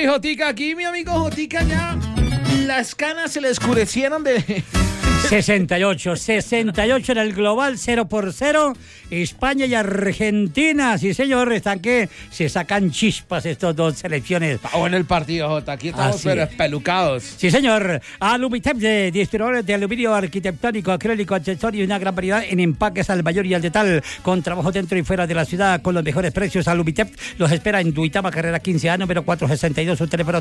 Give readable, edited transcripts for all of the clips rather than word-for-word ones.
Jotica, aquí mi amigo Jotica ya las canas se le oscurecieron de... 68 en el global 0-0, España y Argentina, sí señor, están que se sacan chispas estas dos selecciones. Está bueno el partido, Jota, aquí estamos pero espelucados. Sí señor, Alumitep, de distribuidores de aluminio arquitectónico, acrílico, accesorios y una gran variedad en empaques al mayor y al detal, con trabajo dentro y fuera de la ciudad, con los mejores precios. Alumitep los espera en Duitama, carrera 15A, número 462, su teléfono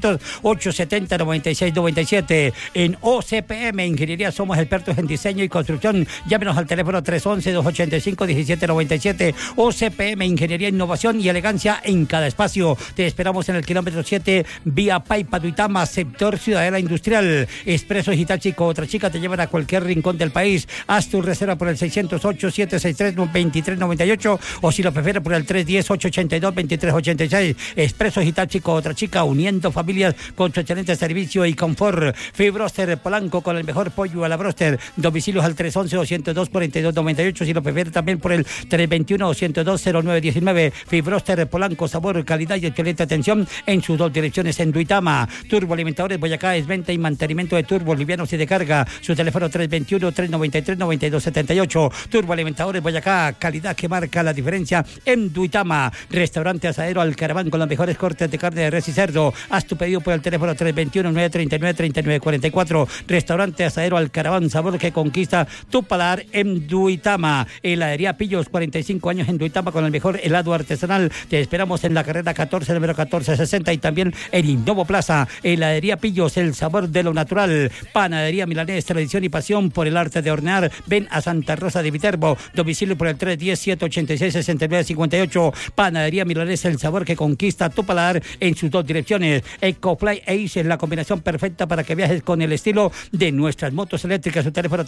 300-870-9697, en OCPM, Ingeniería. Somos expertos en diseño y construcción. Llámenos al teléfono 311-285-1797. OCPM, Ingeniería, Innovación y Elegancia en cada espacio. Te esperamos en el kilómetro 7, vía Paipa, Duitama, sector Ciudadela Industrial. Expresos y Taxi Otra Chica te llevan a cualquier rincón del país. Haz tu reserva por el 608-763-2398 o si lo prefieres por el 310-882-2386. Expresos y Taxi Otra Chica, uniendo familias con su excelente servicio y confort. Fibroster Polanco, con el mejor pollo a la broster. Domicilios al 311-202-4298. Si lo prefiere también por el 321-202-0919. Fibroster Polanco, sabor, calidad y excelente atención en sus dos direcciones en Duitama. Turboalimentadores Boyacá es venta y mantenimiento de turbos livianos y de carga. Su teléfono 321-393-9278. Turboalimentadores Boyacá, calidad que marca la diferencia en Duitama. Restaurante Asadero Alcaraván, con los mejores cortes de carne de res y cerdo. Haz tu pedido por el teléfono 321-939-3944. Restaurante Asadero Alcaraván, sabor que conquista tu paladar en Duitama. Heladería Pillos, 45 años en Duitama con el mejor helado artesanal. Te esperamos en la carrera 14, número 1460, y también en Innovo Plaza. Heladería Pillos, el sabor de lo natural. Panadería Milanés, tradición y pasión por el arte de hornear. Ven a Santa Rosa de Viterbo. Domicilio por el 310-786-6958. Panadería Milanés, el sabor que conquista tu paladar en sus dos direcciones. Ecofly Ace es la combinación perfecta para que viajes con el estilo de nuestras motos eléctricas. Su teléfono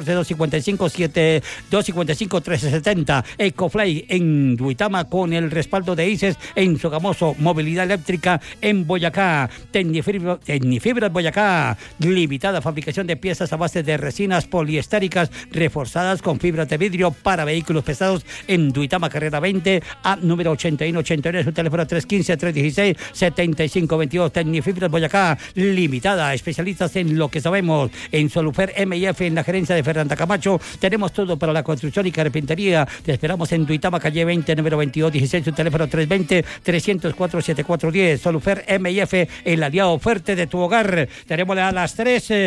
314-255-1370. Ecofly en Duitama, con el respaldo de ICES en Sogamoso. Movilidad eléctrica en Boyacá. Tecnifibra Boyacá, limitada fabricación de piezas a base de resinas poliestéricas reforzadas con fibras de vidrio para vehículos pesados en Duitama, carrera 20 a número 8189. Su teléfono 315-316-7522. Tecnifibra Boyacá, limitada, especialistas en lo que sabemos. En Solufer MIF, en la gerencia de Fernanda Camacho, tenemos todo para la construcción y carpintería. Te esperamos en Duitama, calle 20, número 2216, su teléfono 320-304-7410. Solufer MIF, el aliado fuerte de tu hogar. Tenemos a las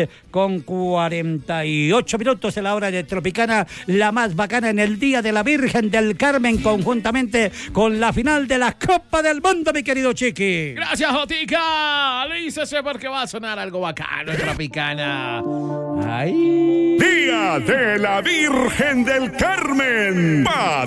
3:48 en la hora de Tropicana, la más bacana en el Día de la Virgen del Carmen, conjuntamente con la final de la Copa del Mundo, mi querido Chiqui. Gracias, Jotica. Alícese porque va a sonar algo bacano en Tropicana. ¡Ay! Día de la Virgen del Carmen.